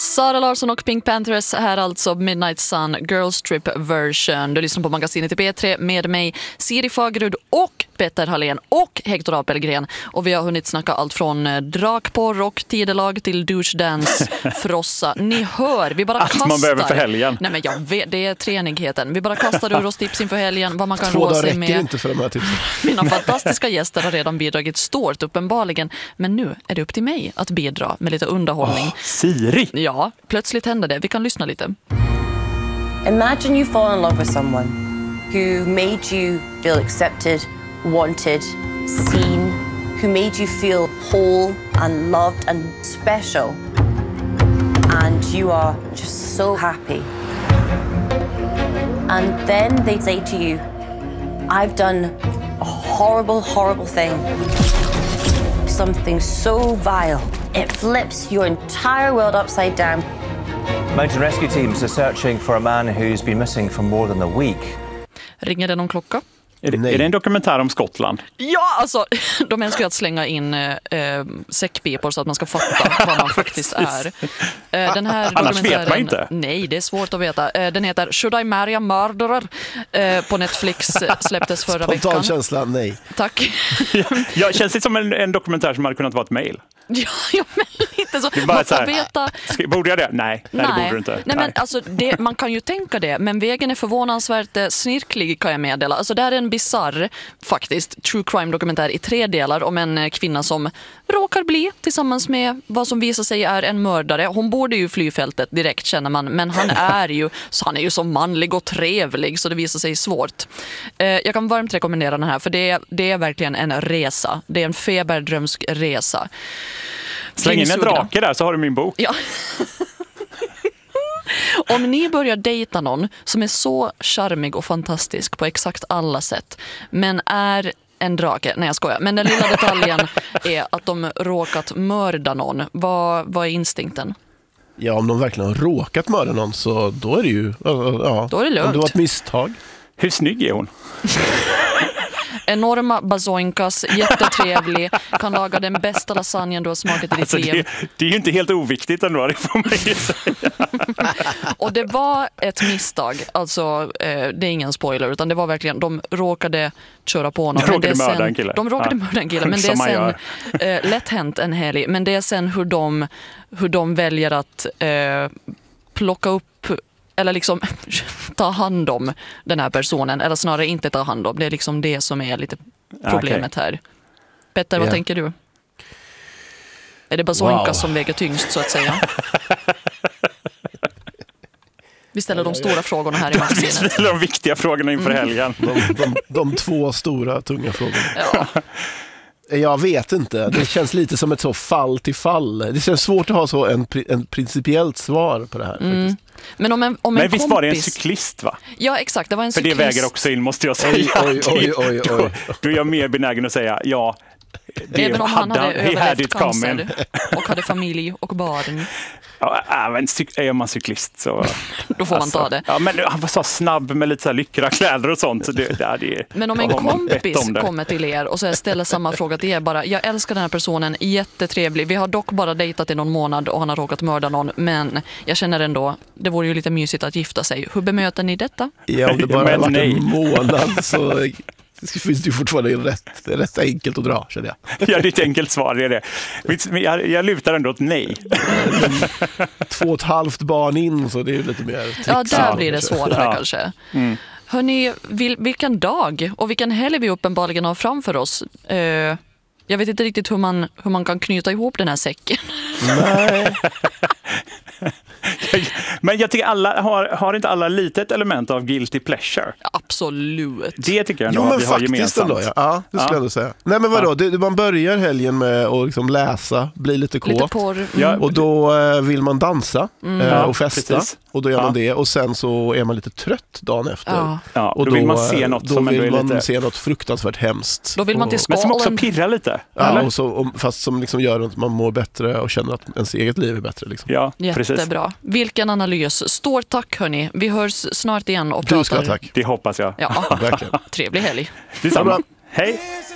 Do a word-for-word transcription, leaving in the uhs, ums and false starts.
Sara Larsson och Pink Panthers här, alltså Midnight Sun Girls Trip version. Du lyssnar på Magasinet i P tre med mig, Siri Fagerud och Petter Hallén och Hector Apelgren. Och vi har hunnit snacka allt från drakporr och tidelag till douchedance, frossa. Ni hör, vi bara allt kastar. Man behöver för helgen. Nej, men jag vet, det är treenigheten. Vi bara kastar ur oss tips inför helgen, vad man kan Två roa dagar sig räcker med. inte för de här tipsen. Mina fantastiska gäster har redan bidragit stort, uppenbarligen. Men nu är det upp till mig att bidra med lite underhållning. Oh, Siri! Ja, plötsligt händer det. Vi kan lyssna lite. Imagine you fall in love with someone who made you feel accepted, wanted, seen, who made you feel whole and loved and special. And you are just so happy. And then they say to you, I've done a horrible, horrible thing. Something so vile. It flips your entire world upside down. Mountain rescue teams are searching for a man who's been missing for more than a week. Ringer det någon klocka? Är det, är det en dokumentär om Skottland? Ja, alltså, de älskar ju att slänga in eh, säckpipor så att man ska fatta vad man faktiskt är. Eh, den här Annars vet man inte. Nej, det är svårt att veta. Eh, den heter Should I Marry a Murderer? Eh, på Netflix, eh, släpptes förra Spontan veckan. känsla, nej. Tack. Ja, känns det som en, en dokumentär som hade kunnat vara ett mejl? Ja, ja, men lite så. Det är bara Man så får här, veta... ska, borde jag det? Nej, nej, det borde du inte. Nej, Nej. men alltså, det, man kan ju tänka det, men vägen är förvånansvärt eh, snirklig, kan jag meddela. Alltså, det här är en bizarr, faktiskt, true crime-dokumentär i tre delar om en eh, kvinna som råkar bli tillsammans med vad som visar sig är en mördare. Hon borde ju fly fältet direkt, känner man, men han är ju så han är ju så manlig och trevlig så det visar sig svårt. Eh, jag kan varmt rekommendera den här, för det, det är verkligen en resa. Det är en feberdrömsk resa. Släng in en drake där så har du min bok. Ja. Om ni börjar dejta någon som är så charmig och fantastisk på exakt alla sätt, men är en drake, nej jag skojar, men den lilla detaljen är att de råkat mörda någon, vad, vad är instinkten? Ja, om de verkligen har råkat mörda någon så då är det ju... Ja, då är det lugnt. Om det var ett misstag. Hur snygg är hon? Enorma bazoinkas, jättetrevlig, kan laga den bästa lasagnen du har smakat i ditt Alltså, liv. det, det är ju inte helt oviktigt ändå, det får man ju säga. Och det var ett misstag, alltså eh, det är ingen spoiler, utan det var verkligen, de råkade köra på honom. De råkade men det är mörda sen, en kille. De råkade Ja. mörda en kille, men det är Som man sen eh, lätt hänt en helg. Men det är sen hur de, hur de väljer att eh, plocka upp eller liksom ta hand om den här personen, eller snarare inte ta hand om. Det är liksom det som är lite problemet okay. här. Petter, vad yeah. tänker du? Är det bazoinka wow. som väger tyngst, så att säga? Vi ställer de stora frågorna här i magasinet. Vi ställer de viktiga frågorna inför helgen. De, de, de två stora, tunga frågorna. Ja. Jag vet inte. Det känns lite som ett så fall till fall. Det känns svårt att ha så en, en principiellt svar på det här. Mm. Faktiskt. Men om en, om Men en visst kompis... var det en cyklist, va? Ja, exakt. Det var en För cyklist. det väger också in, måste jag säga. Oj, oj, oj, oj, oj. Då, då är jag mer benägen att säga ja. Det Även om han hade, hade överlevt cancer coming. och hade familj och barn. Ja, men är man cyklist så... Då får alltså, man ta det. Ja, men han var så snabb med lite så här lyckra kläder och sånt. Så det, det, det, men om en kompis om kommer till er och så ställer samma fråga till er bara, jag älskar den här personen, jättetrevlig. Vi har dock bara dejtat i någon månad och han har råkat mörda någon, men jag känner ändå, det vore ju lite mysigt att gifta sig. Hur bemöter ni detta? Ja, om det bara har varit en månad så... Det finns ju fortfarande rätt, det är rätt enkelt att dra, känner jag. Ja, det är ett enkelt svar, det är det. Jag, jag lutar ändå åt nej. Två och ett halvt barn in, så det är ju lite mer tricks. Ja, där blir det svårare ja. kanske. Mm. Hörrni, vil, vilken dag och vilken helg vi uppenbarligen har framför oss. Uh, jag vet inte riktigt hur man, hur man kan knyta ihop den här säcken. Nej. Men jag tycker alla har, har inte alla litet element av guilty pleasure? Absolut. Det tycker jag ändå jo, men vi har gemensamt. Ändå, ja. ja, det skulle ja. jag ändå säga. Nej, men vadå? Det, man börjar helgen med att liksom läsa, bli lite kåt. Lite porr. Mm. Ja, och då eh, vill man dansa mm. eh, och festa. Precis. Och då gör ja. man det. Och sen så är man lite trött dagen efter. Ja. Ja, och då, då vill man se något då som vill ändå är man lite... se något fruktansvärt hemskt. Då vill man till skalen. Men som också pirrar lite. Ja, och så, och, fast som liksom gör att man mår bättre och känner att ens eget liv är bättre. Liksom. Ja, jättebra. Precis. Vilken analys. Stort tack, hörni. Vi hörs snart igen och pratar. Du ska tack. Det hoppas jag. Ja, verkligen. Trevlig helg. Detsamma. Hej!